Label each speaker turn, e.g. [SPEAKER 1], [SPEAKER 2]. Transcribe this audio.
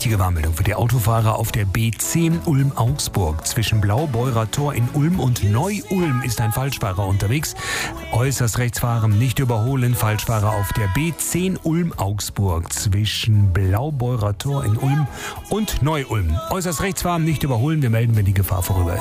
[SPEAKER 1] wichtige Warnmeldung für die Autofahrer auf der B10 Ulm-Augsburg. Zwischen Blaubeurer Tor in Ulm und Neu-Ulm ist ein Falschfahrer unterwegs. Äußerst rechts fahren, nicht überholen. Falschfahrer auf der B10 Ulm-Augsburg. Zwischen Blaubeurer Tor in Ulm und Neu-Ulm. Äußerst rechts fahren, nicht überholen. Wir melden, wenn die Gefahr vorüber ist.